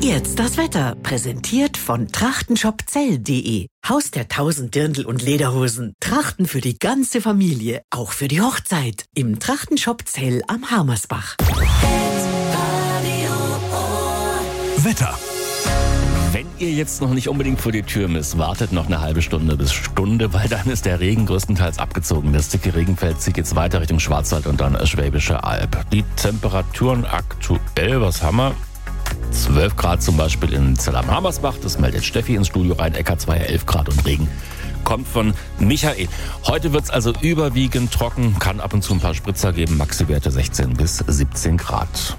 Jetzt das Wetter, präsentiert von trachtenshopzell.de. Haus der 1000 Dirndl und Lederhosen. Trachten für die ganze Familie, auch für die Hochzeit. Im Trachtenshop Zell am Harmersbach. Wetter. Wenn ihr jetzt noch nicht unbedingt vor die Tür müsst, wartet noch eine halbe Stunde bis Stunde, weil dann ist der Regen größtenteils abgezogen. Das dicke Regenfeld zieht jetzt weiter Richtung Schwarzwald und dann Schwäbische Alb. Die Temperaturen aktuell, was haben wir? 12 Grad zum Beispiel in Zell am Harmersbach, das meldet Steffi ins Studio rein, Eckart 11 Grad und Regen kommt von Michael. Heute wird es also überwiegend trocken, kann ab und zu ein paar Spritzer geben, Maxi-Werte 16 bis 17 Grad.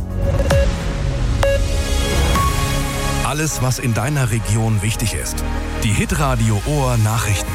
Alles, was in deiner Region wichtig ist. Die Hitradio Ohr Nachrichten.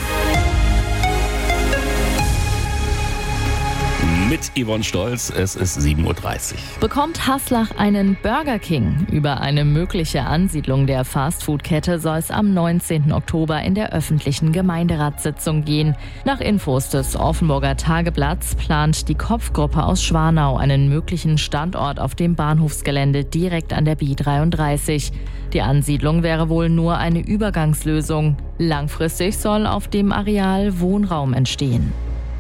Mit Yvonne Stolz, es ist 7.30 Uhr. Bekommt Haslach einen Burger King? Über eine mögliche Ansiedlung der Fastfood-Kette soll es am 19. Oktober in der öffentlichen Gemeinderatssitzung gehen. Nach Infos des Offenburger Tageblatts plant die Kopfgruppe aus Schwanau einen möglichen Standort auf dem Bahnhofsgelände direkt an der B33. Die Ansiedlung wäre wohl nur eine Übergangslösung. Langfristig soll auf dem Areal Wohnraum entstehen.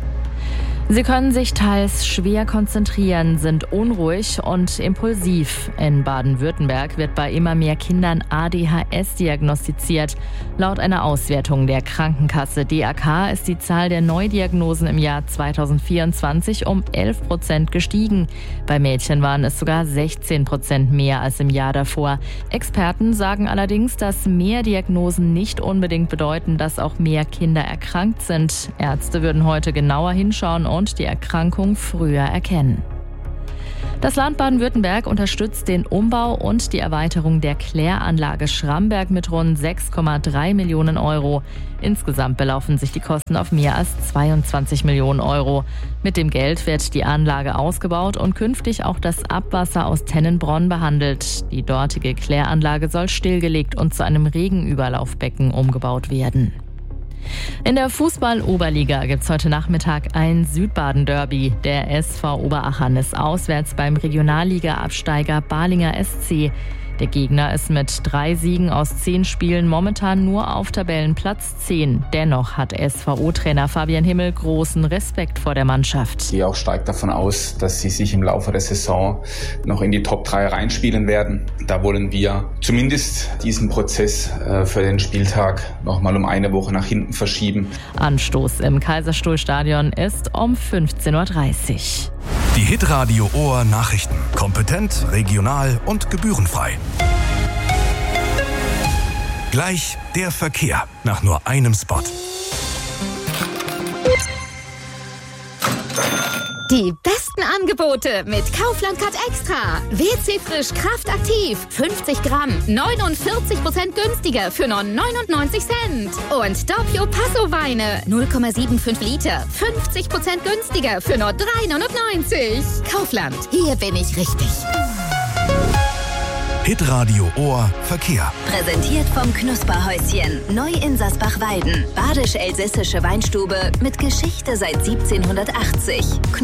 Sie können sich teils schwer konzentrieren, sind unruhig und impulsiv. In Baden-Württemberg wird bei immer mehr Kindern ADHS diagnostiziert. Laut einer Auswertung der Krankenkasse DAK ist die Zahl der Neudiagnosen im Jahr 2024 um 11% gestiegen. Bei Mädchen waren es sogar 16% mehr als im Jahr davor. Experten sagen allerdings, dass mehr Diagnosen nicht unbedingt bedeuten, dass auch mehr Kinder erkrankt sind. Ärzte würden heute genauer hinschauen und die Erkrankung früher erkennen. Das Land Baden-Württemberg unterstützt den Umbau und die Erweiterung der Kläranlage Schramberg mit rund 6,3 Millionen Euro. Insgesamt belaufen sich die Kosten auf mehr als 22 Millionen Euro. Mit dem Geld wird die Anlage ausgebaut und künftig auch das Abwasser aus Tennenbronn behandelt. Die dortige Kläranlage soll stillgelegt und zu einem Regenüberlaufbecken umgebaut werden. In der Fußball-Oberliga gibt's heute Nachmittag ein Südbaden-Derby. Der SV Oberachern ist auswärts beim Regionalliga-Absteiger Balinger SC. Der Gegner ist mit 3 Siegen aus 10 Spielen momentan nur auf Tabellenplatz 10. Dennoch hat SVO-Trainer Fabian Himmel großen Respekt vor der Mannschaft. Ich gehe auch stark davon aus, dass sie sich im Laufe der Saison noch in die Top 3 reinspielen werden. Da wollen wir zumindest diesen Prozess für den Spieltag nochmal um eine Woche nach hinten verschieben. Anstoß im Kaiserstuhlstadion ist um 15.30 Uhr. Die Hitradio Ohr Nachrichten. Kompetent, regional und gebührenfrei. Gleich der Verkehr nach nur einem Spot. Die besten Angebote mit Kaufland Cut Extra. WC Frisch Kraftaktiv. 50 Gramm. 49% günstiger für nur 99 Cent. Und Doppio Passo Weine. 0,75 Liter. 50% günstiger für nur 3,99. Kaufland. Hier bin ich richtig. Hitradio Ohr Verkehr. Präsentiert vom Knusperhäuschen. Neu in Sasbach-Weiden. Badisch-elsässische Weinstube mit Geschichte seit 1780.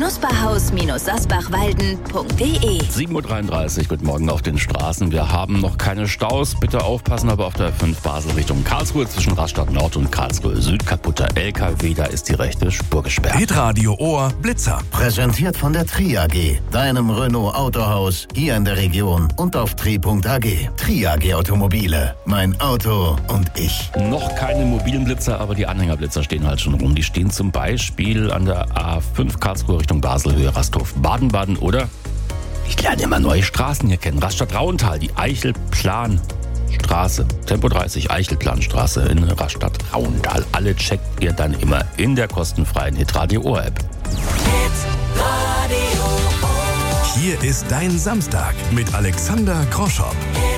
Knusperhaus-sasbachwalden.de 7.33 Uhr, guten Morgen auf den Straßen. Wir haben noch keine Staus. Bitte aufpassen, aber auf der 5 Basel Richtung Karlsruhe zwischen Rastatt Nord und Karlsruhe Süd. Kaputter LKW, da ist die rechte Spur gesperrt. Hitradio Ohr Blitzer. Präsentiert von der Tri AG, deinem Renault Autohaus hier in der Region und auf tri.AG. Tri AG Automobile. Mein Auto und ich. Noch keine mobilen Blitzer, aber die Anhängerblitzer stehen halt schon rum. Die stehen zum Beispiel an der A5 Karlsruhe Richtung Basel, Höhe Rasthof, Baden-Baden oder ich lerne immer neue Straßen hier kennen. Rastatt-Rauental, die Eichelplanstraße, Tempo 30, Eichelplanstraße in Rastatt-Rauental. Alle checkt ihr dann immer in der kostenfreien Hitradio Ohr App. Hier ist dein Samstag mit Alexander Groschow.